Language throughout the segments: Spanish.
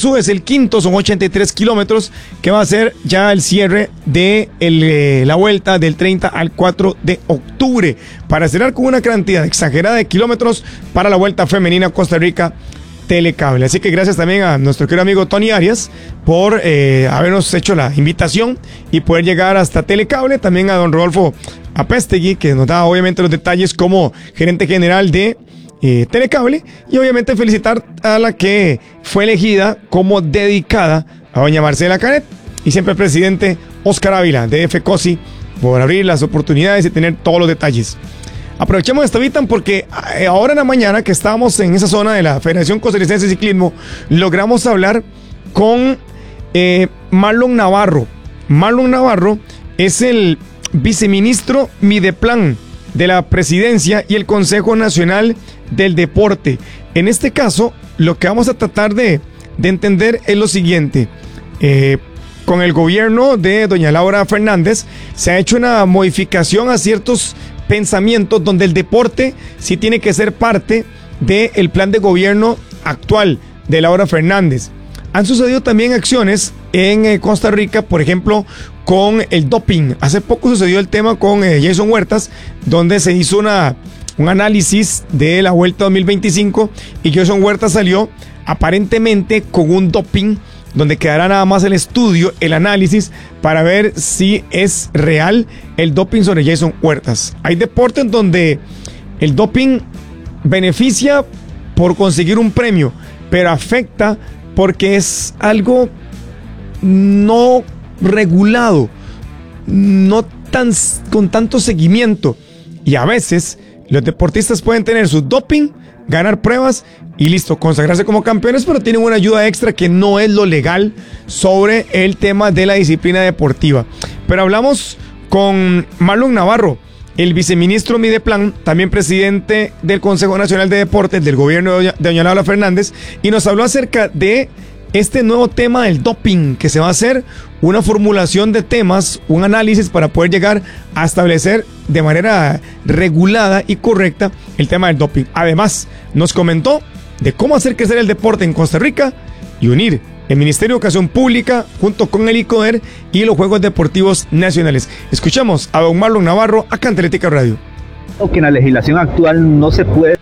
Escazú es el quinto, son 83 kilómetros, que va a ser ya el cierre de la vuelta del 30 al 4 de octubre, para cerrar con una cantidad exagerada de kilómetros para la Vuelta Femenina Costa Rica Telecable. Así que gracias también a nuestro querido amigo Tony Arias por habernos hecho la invitación y poder llegar hasta Telecable. También a don Rodolfo Apestegui, que nos da obviamente los detalles como gerente general de Telecable, y obviamente felicitar a la que fue elegida como dedicada, a doña Marcela Canet, y siempre el presidente Oscar Ávila de FECOSI, por abrir las oportunidades y tener todos los detalles. Aprovechemos esta Vitan porque ahora en la mañana que estábamos en esa zona de la Federación Costarricense de Ciclismo, logramos hablar con Marlon Navarro. Marlon Navarro es el viceministro Mideplan de la Presidencia y el Consejo Nacional del Deporte. En este caso, lo que vamos a tratar de entender es lo siguiente. Con el gobierno de doña Laura Fernández se ha hecho una modificación a ciertos pensamientos donde el deporte sí tiene que ser parte del plan de gobierno actual de Laura Fernández. Han sucedido también acciones en Costa Rica, por ejemplo, con el doping. Hace poco sucedió el tema con Jason Huertas, donde se hizo un análisis de la Vuelta 2025 y Jason Huertas salió aparentemente con un doping, donde quedará nada más el estudio, el análisis, para ver si es real el doping sobre Jason Huertas. Hay deportes donde el doping beneficia por conseguir un premio, pero afecta porque es algo no regulado, no con tanto seguimiento. Y a veces los deportistas pueden tener su doping, ganar pruebas y listo, consagrarse como campeones, pero tienen una ayuda extra que no es lo legal sobre el tema de la disciplina deportiva. Pero hablamos con Marlon Navarro, el viceministro Mideplan, también presidente del Consejo Nacional de Deportes del gobierno de doña Laura Fernández, y nos habló acerca de este nuevo tema del doping, que se va a hacer una formulación de temas, un análisis para poder llegar a establecer de manera regulada y correcta el tema del doping. Además, nos comentó de cómo hacer crecer el deporte en Costa Rica y unir el Ministerio de Educación Pública junto con el ICODER y los Juegos Deportivos Nacionales. Escuchamos a don Marlon Navarro acá en Atlética Radio. Que en la legislación actual no se puede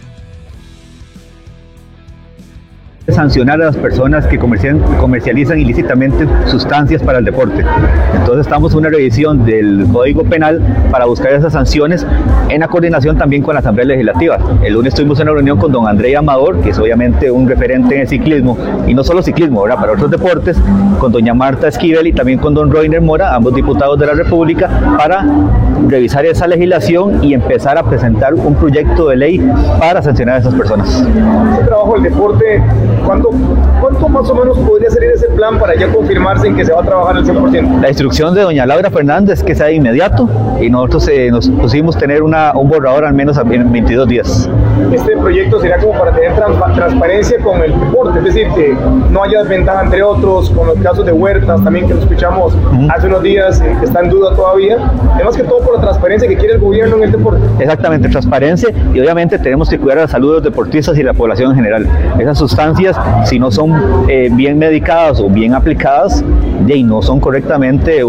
sancionar a las personas que comercializan ilícitamente sustancias para el deporte. Entonces estamos en una revisión del Código Penal para buscar esas sanciones en la coordinación también con la Asamblea Legislativa. El lunes tuvimos una reunión con don André Amador, que es obviamente un referente en el ciclismo, y no solo ciclismo, ¿verdad?, para otros deportes, con doña Marta Esquivel y también con don Roiner Mora, ambos diputados de la República, para revisar esa legislación y empezar a presentar un proyecto de ley para sancionar a esas personas. Ese trabajo del deporte, ¿cuánto más o menos podría salir ese plan para ya confirmarse en que se va a trabajar al 100%? La instrucción de doña Laura Fernández es que sea de inmediato, y nosotros nos pusimos tener un borrador al menos en 22 días. Este proyecto sería como para tener transparencia con el deporte, es decir, que no haya desventaja entre otros, con los casos de Huertas también que lo escuchamos hace unos días, que está en duda todavía. Además que todo por la transparencia que quiere el gobierno en el deporte. Exactamente, transparencia, y obviamente tenemos que cuidar la salud de los deportistas y la población en general. Esas sustancias, si no son bien medicadas o bien aplicadas, y no son correctamente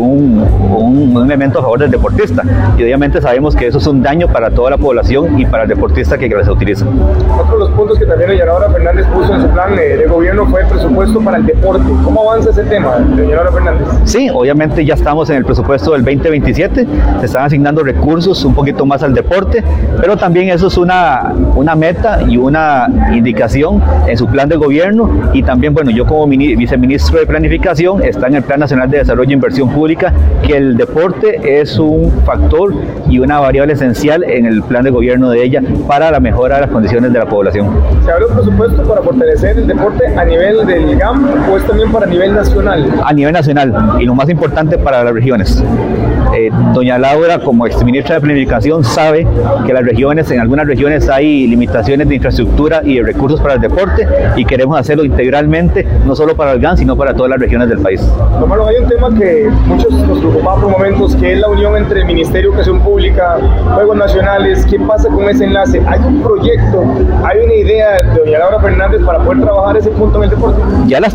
un elemento a favor del deportista, y obviamente sabemos que eso es un daño para toda la población y para el deportista que las utiliza. Otro de los puntos que también doña Laura Fernández puso en su plan de gobierno fue el presupuesto para el deporte. ¿Cómo avanza ese tema, doña Laura Fernández? Sí, obviamente ya estamos en el presupuesto del 2027, se están asignando recursos un poquito más al deporte, pero también eso es una meta y una indicación en su plan de gobierno, y también, bueno, yo como viceministro de Planificación está en el Plan Nacional de Desarrollo e Inversión Pública, que el deporte es un factor y una variable esencial en el plan de gobierno de ella para la mejora de las condiciones de la población. ¿Se abre un presupuesto para fortalecer el deporte a nivel del GAM o es también para nivel nacional? A nivel nacional, y lo más importante, para las regiones. Doña Laura, como exministra de Planificación, sabe que en algunas regiones hay limitaciones de infraestructura y de recursos para el deporte, y queremos hacerlo integralmente, no solo para el GAN, sino para todas las regiones del país. Tomás, hay un tema que muchos nos preocupaba por momentos, que es la unión entre el Ministerio de Educación Pública, Juegos Nacionales. ¿Qué pasa con ese enlace? ¿Hay un proyecto, hay una idea de doña Laura Fernández para poder trabajar ese punto en el deporte? Ya la